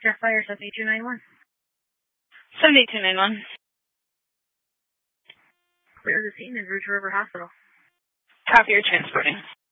Jeff Fire, 7291. 7291. Clear the scene and route to River Hospital. Copy, you're transporting.